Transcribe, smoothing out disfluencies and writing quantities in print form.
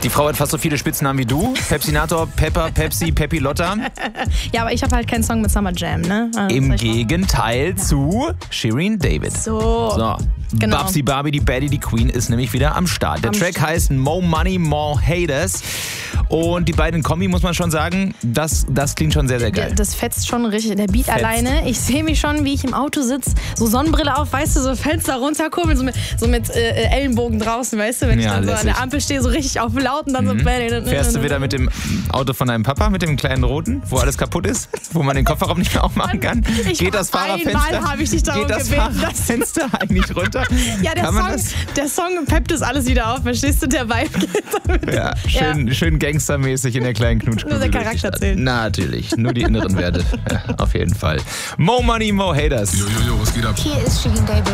Die Frau hat fast so viele Spitznamen wie du. Pepsinator, Pepper, Pepsi, Peppi Lotta. Ja, aber ich habe halt keinen Song mit Summer Jam, ne? Also Im Gegenteil zu Shirin David. So. Genau. Babsi Barbie, die Baddie, die Queen ist nämlich wieder am Start. Der Track heißt More Money, More Haters. Und die beiden Kombi, muss man schon sagen, das klingt schon sehr, sehr geil. Das fetzt schon richtig. Der Beat alleine. Ich sehe mich schon, wie ich im Auto sitze, so Sonnenbrille auf, weißt du, so Fenster runterkurbeln, so mit Ellenbogen draußen, weißt du, wenn ich dann so an der Ampel stehe, so richtig auf laut und dann so... Fährst du wieder mit dem Auto von deinem Papa, mit dem kleinen Roten, wo alles kaputt ist, wo man den Kofferraum nicht mehr aufmachen kann? Geht das Fahrerfenster? Habe ich dich darum Geht das gebeten, Fahrerfenster eigentlich runter? Ja, der Song peppt das alles wieder auf, verstehst du? Der Vibe geht damit. Ja, schön gangstermäßig in der kleinen Knutschkugel. Nur der Charakter zählt. Natürlich, nur die inneren Werte. Ja, auf jeden Fall. More Money, More Haters. Jo, was geht ab? Hier ist Shirin David.